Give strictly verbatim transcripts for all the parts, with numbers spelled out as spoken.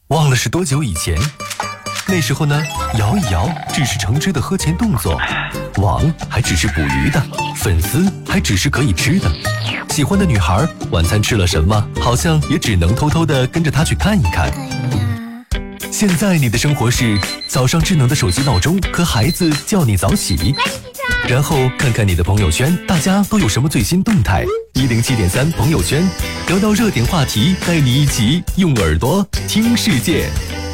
忘了是多久以前。那时候呢，摇一摇只是橙汁的喝前动作，网还只是捕鱼的，粉丝还只是可以吃的。喜欢的女孩晚餐吃了什么，好像也只能偷偷的跟着她去看一看。现在你的生活是早上智能的手机闹钟和孩子叫你早起，然后看看你的朋友圈，大家都有什么最新动态。一零七点三朋友圈，聊聊热点话题，带你一起用耳朵听世界。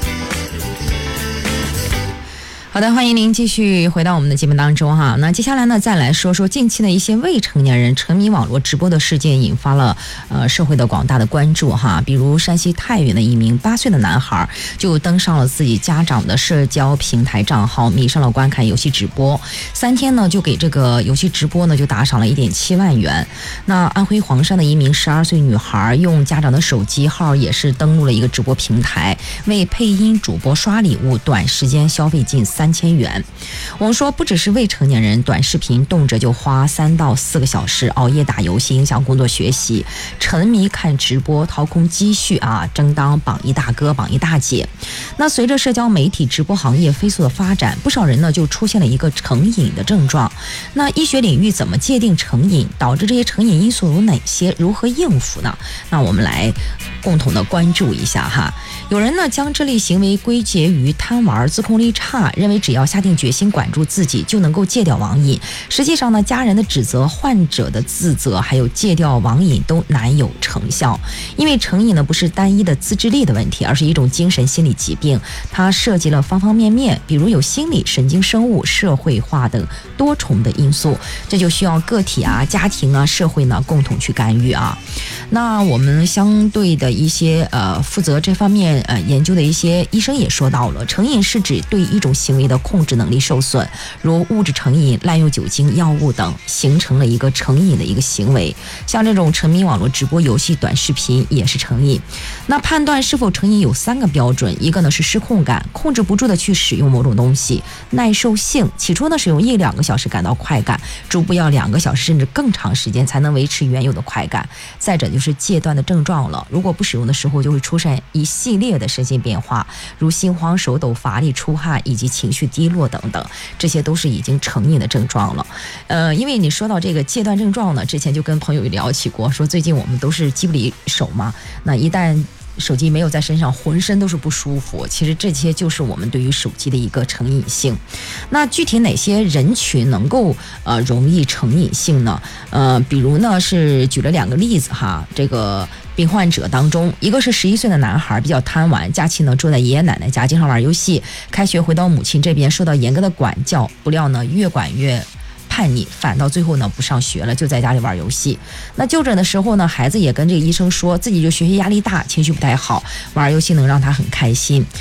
好的，欢迎您继续回到我们的节目当中哈。那接下来呢，再来说说近期的一些未成年人沉迷网络直播的事件，引发了呃社会的广大的关注哈。比如山西太原的一名八岁的男孩就登上了自己家长的社交平台账号，迷上了观看游戏直播，三天呢就给这个游戏直播呢就打赏了一点七万元。那安徽黄山的一名十二岁女孩用家长的手机号也是登录了一个直播平台，为配音主播刷礼物，短时间消费近三千元。我们说不只是未成年人，短视频动辄就花三到四个小时，熬夜打游戏影响工作学习，沉迷看直播掏空积蓄啊，争当榜一大哥榜一大姐。那随着社交媒体直播行业飞速的发展，不少人呢就出现了一个成瘾的症状。那医学领域怎么界定成瘾，导致这些成瘾因素有哪些，如何应付呢？那我们来共同的关注一下哈。有人呢将这类行为归结于贪玩、自控力差，认为只要下定决心管住自己就能够戒掉网瘾。实际上呢，家人的指责、患者的自责，还有戒掉网瘾都难有成效。因为成瘾呢不是单一的自制力的问题，而是一种精神心理疾病，它涉及了方方面面，比如有心理、神经生物、社会化等多重的因素，这就需要个体啊、家庭啊、社会呢共同去干预啊。那我们相对的一些呃负责这方面呃研究的一些医生也说到了，成瘾是指对一种行为的控制能力受损，如物质成瘾、滥用酒精、药物等，形成了一个成瘾的一个行为。像这种沉迷网络直播、游戏、短视频也是成瘾。那判断是否成瘾有三个标准，一个呢是失控感，控制不住的去使用某种东西；耐受性，起初呢使用一两个小时感到快感，逐步要两个小时甚至更长时间才能维持原有的快感。再者就是戒断的症状了，如果不使用的时候就会出现一系列的身心变化，如心慌、手抖、乏力、出汗以及情绪低落等等，这些都是已经成瘾的症状了。呃，因为你说到这个戒断症状呢，之前就跟朋友聊起过，说最近我们都是机不离手嘛，那一旦手机没有在身上，浑身都是不舒服。其实这些就是我们对于手机的一个成瘾性。那具体哪些人群能够呃容易成瘾性呢？呃，比如呢是举了两个例子哈，这个病患者当中，一个是十一岁的男孩，比较贪玩，假期呢住在爷爷奶奶家，经常玩游戏。开学回到母亲这边，受到严格的管教，不料呢越管越叛逆，反到最后呢不上学了，就在家里玩游戏。那就诊的时候呢，孩子也跟这个医生说自己就学习压力大，情绪不太好，玩游戏能让他很开心。